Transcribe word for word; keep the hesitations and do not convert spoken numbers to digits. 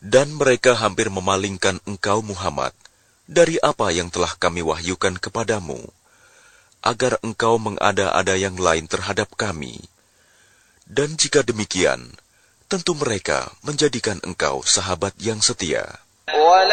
Dan mereka hampir memalingkan engkau Muhammad dari apa yang telah kami wahyukan kepadamu, agar engkau mengada-ada yang lain terhadap kami. Dan jika demikian, tentu mereka menjadikan engkau sahabat yang setia.